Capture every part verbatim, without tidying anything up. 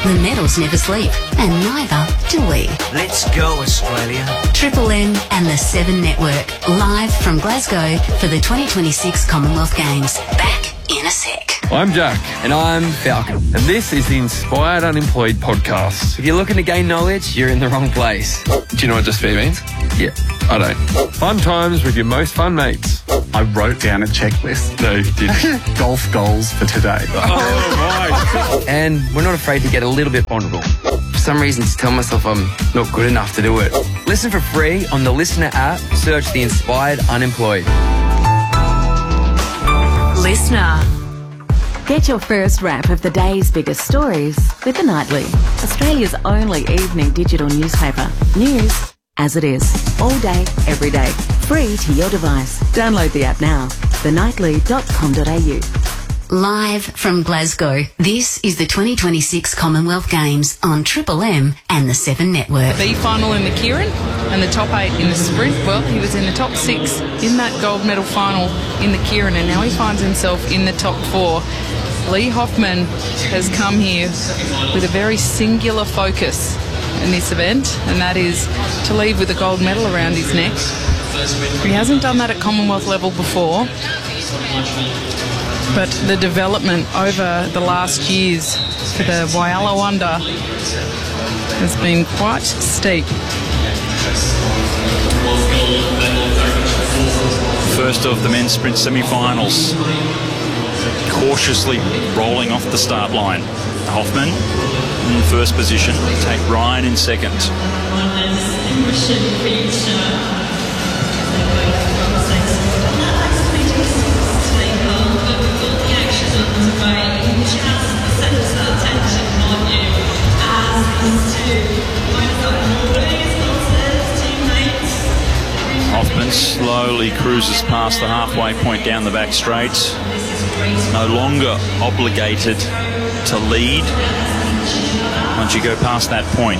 The medals never sleep, and neither do we. Let's go, Australia. Triple M and the Seven Network, live from Glasgow for the twenty twenty-six Commonwealth Games. Back in a sec. I'm Jack. And I'm Falcon. And this is the Inspired Unemployed podcast. If you're looking to gain knowledge, you're in the wrong place. Do you know what just means? Yeah. I don't. Fun times with your most fun mates. I wrote down a checklist. No, you didn't. Golf goals for today. Oh, my. And we're not afraid to get a little bit vulnerable. For some reason, to tell myself I'm not good enough to do it. Listen for free on the Listener app. Search the Inspired Unemployed. Listener. Get your first wrap of the day's biggest stories with The Nightly, Australia's only evening digital newspaper. News as it is, all day, every day, free to your device. Download the app now, the nightly dot com dot a u. Live from Glasgow, this is the twenty twenty-six Commonwealth Games on Triple M and the Seven Network. B final in the Keirin and the top eight in the sprint. Well, he was in the top six in that gold medal final in the Keirin, and now he finds himself in the top four. Lee Hoffman has come here with a very singular focus in this event, and that is to leave with a gold medal around his neck. He hasn't done that at Commonwealth level before, but the development over the last years for the Whyalla Wonder has been quite steep. First of the men's sprint semi-finals, cautiously rolling off the start line. Hoffman in first position, take Ryan in second. Hoffman slowly cruises past the halfway point down the back straight. No longer obligated to lead once you go past that point.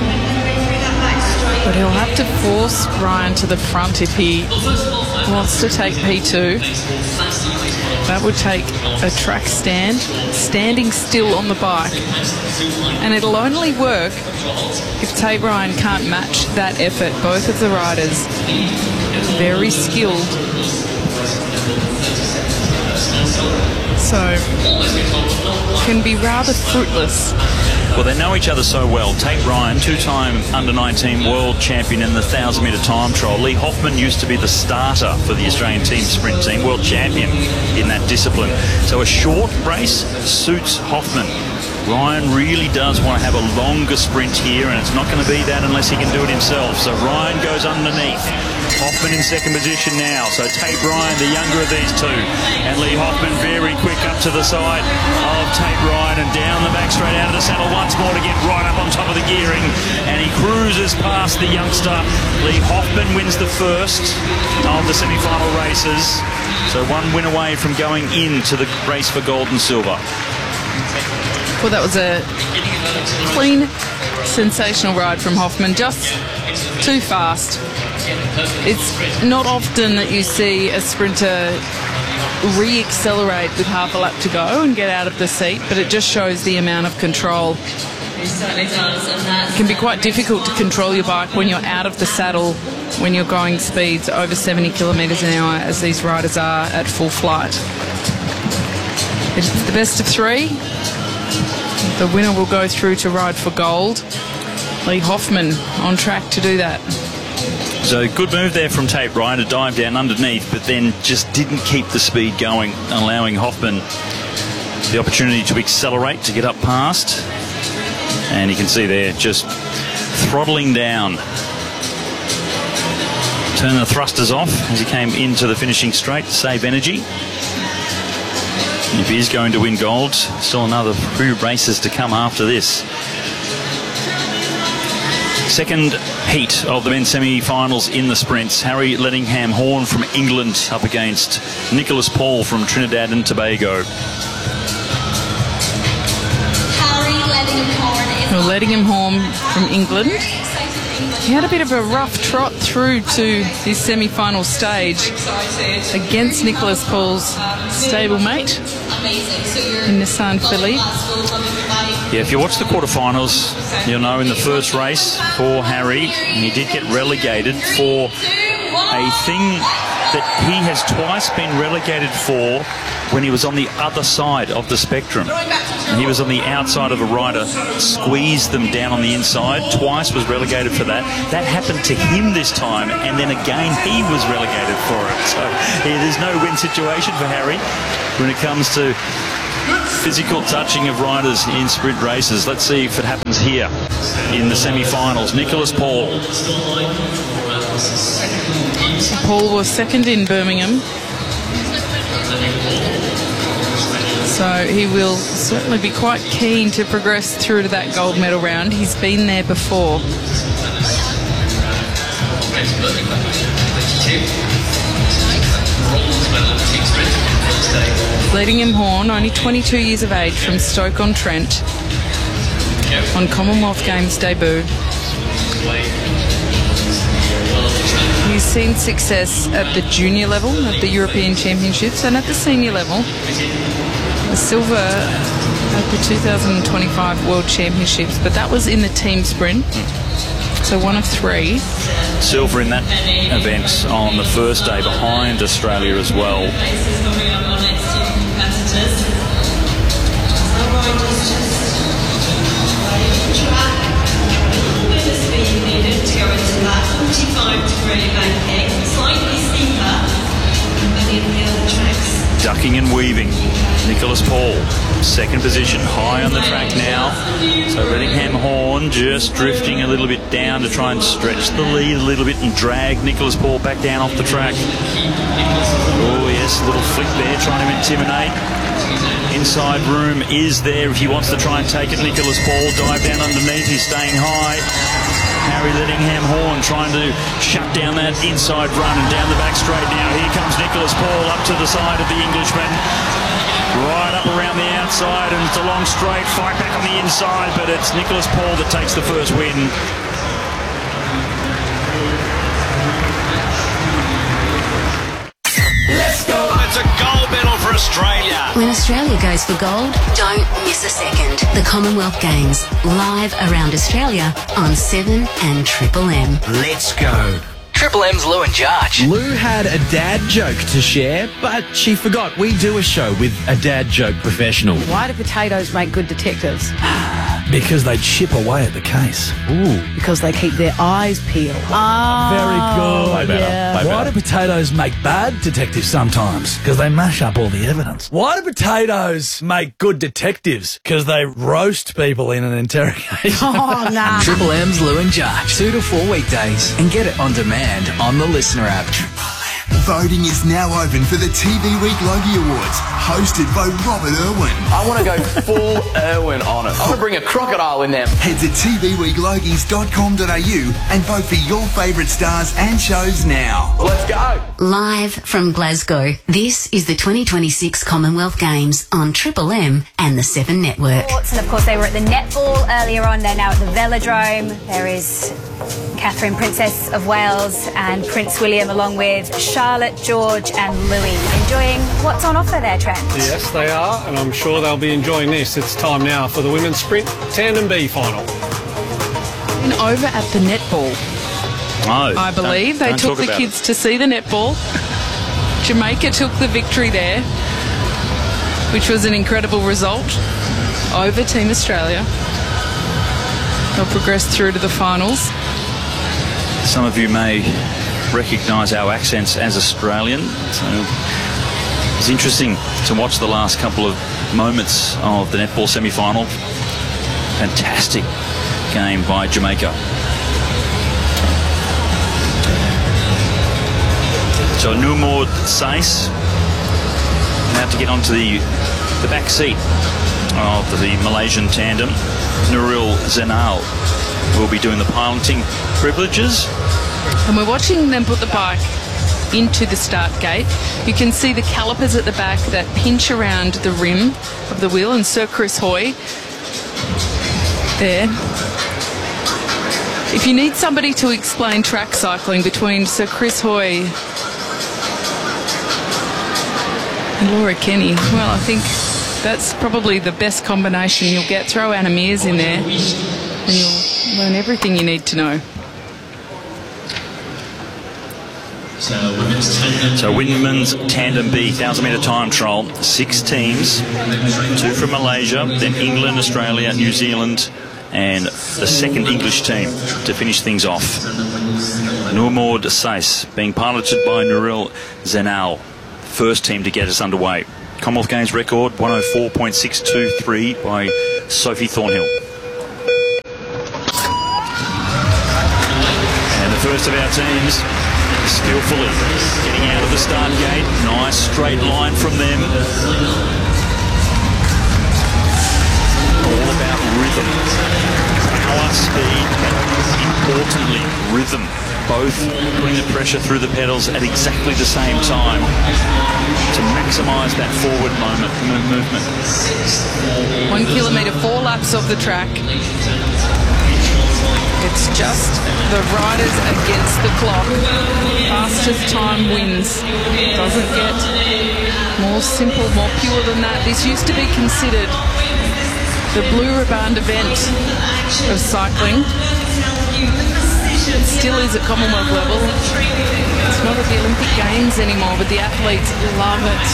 But he'll have to force Ryan to the front if he wants to take P two. That would take a track stand, standing still on the bike. And it'll only work if Tate Ryan can't match that effort. Both of the riders very skilled. So, can be rather fruitless. Well, they know each other so well. Tate Ryan, two-time under nineteen world champion in the one thousand metre time trial. Lee Hoffman used to be the starter for the Australian team sprint team, world champion in that discipline. So a short race suits Hoffman. Ryan really does want to have a longer sprint here, and it's not going to be that unless he can do it himself. So Ryan goes underneath. Hoffman in second position now. So Tate Ryan, the younger of these two. And Lee Hoffman very quick up to the side of Tate Ryan and down the back straight out of the saddle once more to get right up on top of the gearing. And he cruises past the youngster. Lee Hoffman wins the first of the semi-final races. So one win away from going into the race for gold and silver. Well, that was a clean, sensational ride from Hoffman. Just too fast. It's not often that you see a sprinter re-accelerate with half a lap to go and get out of the seat, but it just shows the amount of control. It can be quite difficult to control your bike when you're out of the saddle, when you're going speeds over seventy kilometres an hour, as these riders are at full flight. It's the best of three. The winner will go through to ride for gold. Lee Hoffman on track to do that. So good move there from Tate Ryan to dive down underneath, but then just didn't keep the speed going, allowing Hoffman the opportunity to accelerate, to get up past. And you can see there, just throttling down. Turn the thrusters off as he came into the finishing straight to save energy. If he is going to win gold, still another few races to come after this. Second heat of the men's semi-finals in the sprints. Harry Lettingham Horn from England up against Nicholas Paul from Trinidad and Tobago. Harry Lettingham Horn. Well, Lettingham Horn from England. He had a bit of a rough trot through to this semi-final stage against Nicholas Paul's stablemate in Nissan Philippe. Yeah, if you watch the quarterfinals, you'll know in the first race for Harry, he did get relegated for a thing that he has twice been relegated for when he was on the other side of the spectrum. And he was on the outside of a rider, squeezed them down on the inside, twice was relegated for that. That happened to him this time, and then again he was relegated for it. So yeah, there's no win situation for Harry when it comes to physical touching of riders in sprint races. Let's see if it happens here in the semi-finals. Nicholas Paul. Paul was second in Birmingham, so he will certainly be quite keen to progress through to that gold medal round. He's been there before. Lettingham Horn, only twenty-two years of age, from Stoke-on-Trent, on Commonwealth Games debut. He's seen success at the junior level, at the European Championships, and at the senior level. The silver at the two thousand twenty-five World Championships, but that was in the team sprint. So one of three. Silver in that event on the first day behind Australia as well. Ducking and weaving. Nicholas Paul, second position, high on the track now. So Lettingham Horn just drifting a little bit down to try and stretch the lead a little bit and drag Nicholas Paul back down off the track. Oh yes, a little flick there trying to intimidate. Inside room is there if he wants to try and take it. Nicholas Paul dive down underneath, he's staying high. Harry Lettingham Horn trying to shut down that inside run and down the back straight now. Here comes Nicholas Paul up to the side of the Englishman. Right up around the outside, and it's a long straight fight back on the inside, but it's Nicholas Paul that takes the first win. Let's go! It's a gold medal for Australia. When Australia goes for gold, don't miss a second. The Commonwealth Games, live around Australia on seven and Triple M. Let's go. Triple M's Lou and Jarch. Lou had a dad joke to share, but she forgot we do a show with a dad joke professional. Why do potatoes make good detectives? Because they chip away at the case. Ooh. Because they keep their eyes peeled. Oh, very good. Way better. Yeah. Way Why better. do potatoes make bad detectives sometimes? Because they mash up all the evidence. Why do potatoes make good detectives? Because they roast people in an interrogation. Oh, nah. Triple M's Lou and Jarch. Two to four weekdays. And get it on demand on the Listener app. Voting is now open for the T V Week Logie Awards, hosted by Robert Irwin. I want to go full Irwin on it. I want to bring a crocodile in there. Head to t v week logies dot com dot a u and vote for your favourite stars and shows now. Let's go. Live from Glasgow, this is the twenty twenty-six Commonwealth Games on Triple M and the Seven Network. And of course they were at the netball earlier on, they're now at the velodrome. There is Catherine, Princess of Wales, and Prince William, along with Charlotte, George and Louis, enjoying what's on offer there, Trent. Yes, they are, and I'm sure they'll be enjoying this. It's time now for the women's sprint Tandem B final. And over at the netball, oh, I believe, don't, they don't took the kids it. to see the netball. Jamaica took the victory there, which was an incredible result over Team Australia. They'll progress through to the finals. Some of you may recognise our accents as Australian, so it's interesting to watch the last couple of moments of the netball semi-final. Fantastic game by Jamaica. So Numord Sais now to get onto the the back seat of the Malaysian tandem. Nurul Zainal will be doing the piloting privileges. And we're watching them put the bike into the start gate. You can see the calipers at the back that pinch around the rim of the wheel, and Sir Chris Hoy there. If you need somebody to explain track cycling between Sir Chris Hoy and Laura Kenny, well, I think That's probably the best combination you'll get. Throw Anna Mears in there and you'll learn everything you need to know. So women's tandem B, one thousand metre time trial, six teams, two from Malaysia, then England, Australia, New Zealand, and the second English team to finish things off. Nurmod Sais being piloted by Nuril Zenal, first team to get us underway. Commonwealth Games record one oh four point six two three by Sophie Thornhill. And the first of our teams skillfully getting out of the start gate. Nice straight line from them. All about rhythm. Power, speed, and importantly, rhythm. Both putting the pressure through the pedals at exactly the same time to maximise that forward moment, movement. One kilometre, four laps of the track. It's just the riders against the clock. Fastest time wins. Doesn't get more simple, more pure than that. This used to be considered the blue riband event of cycling. It still is at Commonwealth level. It's not at the Olympic Games anymore, but the athletes love it.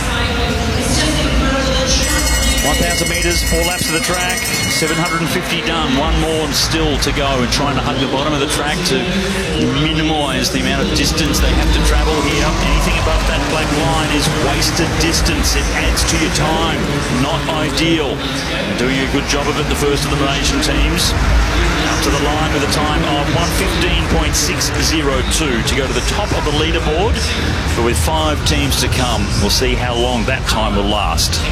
one thousand metres, four laps of the track, seven hundred fifty done, one more still to go, and trying to hug the bottom of the track to minimise the amount of distance they have to travel here. Anything above that black line is wasted distance. It adds to your time. Not ideal. Doing a good job of it, the first of the Malaysian teams. Up to the line with a time of one fifteen point six oh two to go to the top of the leaderboard. But with five teams to come, we'll see how long that time will last.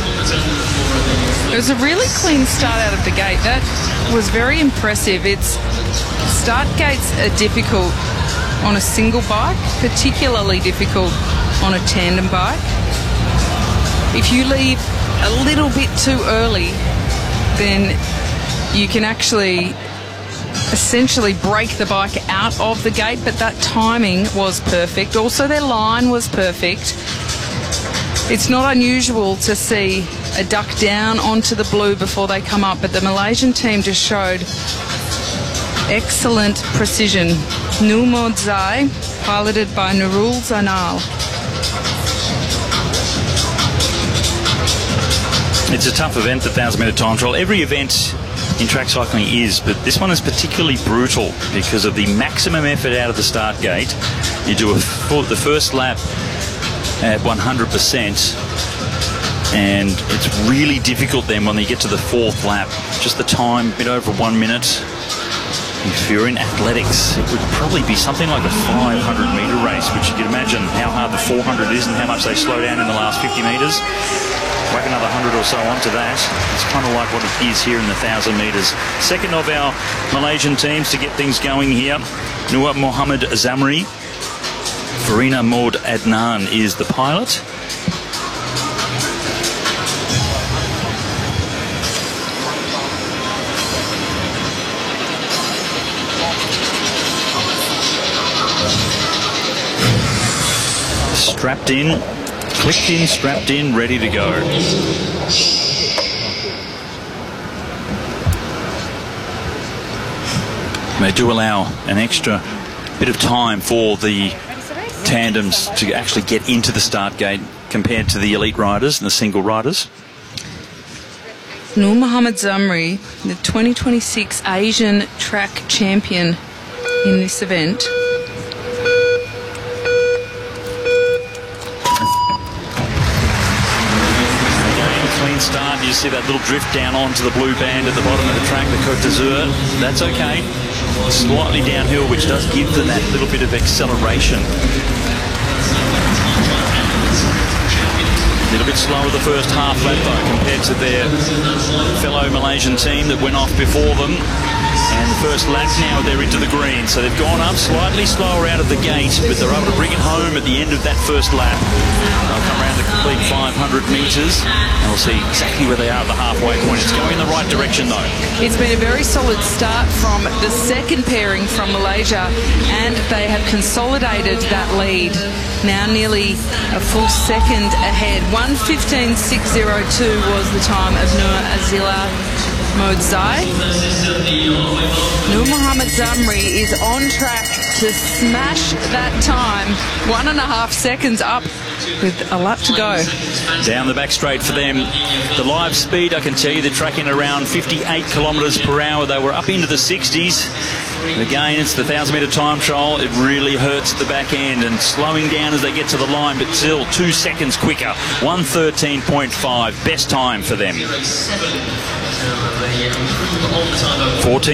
It was a really clean start out of the gate. That was very impressive. It's start gates are difficult on a single bike, particularly difficult on a tandem bike. If you leave a little bit too early, then you can actually essentially break the bike out of the gate, but that timing was perfect. Also, their line was perfect. It's not unusual to see a duck down onto the blue before they come up, but the Malaysian team just showed excellent precision. Nurmod Zai, piloted by Nurul Zanal. It's a tough event, the one thousand metre time trial. Every event in track cycling is, but this one is particularly brutal because of the maximum effort out of the start gate. You do a full, the first lap at one hundred percent, and it's really difficult then when you get to the fourth lap. Just the time, a bit over one minute. If you're in athletics, it would probably be something like a five hundred metre race, which you can imagine how hard the four hundred is and how much they slow down in the last fifty metres. Whack another one hundred or so onto that. It's kind of like what it is here in the one thousand metres. Second of our Malaysian teams to get things going here, Nur Muhammad Zamri. Farina Maud Adnan is the pilot. Strapped in, clicked in, strapped in, ready to go. They do allow an extra bit of time for the tandems to actually get into the start gate compared to the elite riders and the single riders. Nur Muhammad Zamri, the twenty twenty-six Asian track champion in this event. Clean start. You see that little drift down onto the blue band at the bottom of the track, the Côte d'Azur. That's okay. Slightly downhill, which does give them that little bit of acceleration. A little bit slower the first half lap though compared to their fellow Malaysian team that went off before them. And the first lap now, they're into the green. So they've gone up slightly slower out of the gate, but they're able to bring it home at the end of that first lap. They'll come around the complete five hundred metres, and we'll see exactly where they are at the halfway point. It's going in the right direction, though. It's been a very solid start from the second pairing from Malaysia, and they have consolidated that lead. Now nearly a full second ahead. one fifteen six oh two was the time of Nur Azila Modzai. Nur Muhammad Zamri is on track to smash that time. One and a half seconds up with a lap to go. Down the back straight for them. The live speed, I can tell you, they're tracking around fifty-eight kilometres per hour. They were up into the sixties. Again, it's the one thousand metre time trial. It really hurts at the back end and slowing down as they get to the line, but still two seconds quicker. one thirteen point five, best time for them. fourteen